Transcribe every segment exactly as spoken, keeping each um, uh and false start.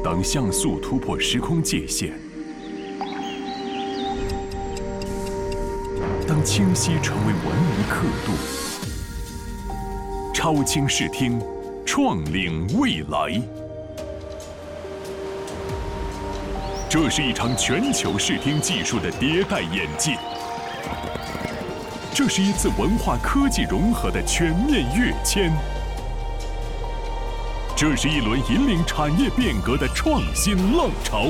当像素突破时空界限，当清晰成为文明刻度，超清视听，创领未来。这是一场全球视听技术的迭代演进，这是一次文化科技融合的全面跃迁。这是一轮引领产业变革的创新浪潮。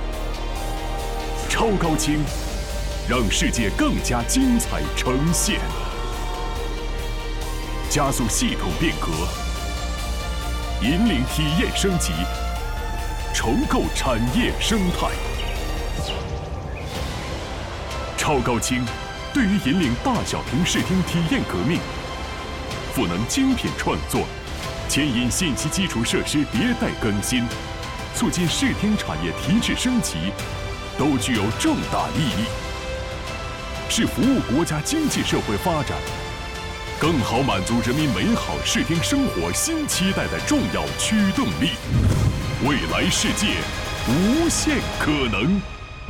超高清，让世界更加精彩呈现，加速系统变革，引领体验升级，重构产业生态。超高清对于引领大小屏视听体验革命，赋能精品创作，牵引信息基础设施迭代更新，促进视听产业提质升级，都具有重大意义，是服务国家经济社会发展，更好满足人民美好视听生活新期待的重要驱动力。未来世界无限可能。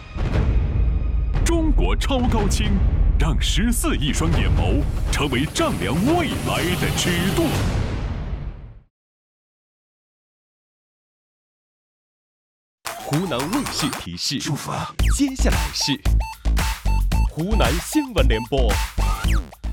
中国超高清，让十四亿双眼眸成为丈量未来的尺度。 湖南卫视提示： 舒服啊！ 接下来是湖南新闻联播。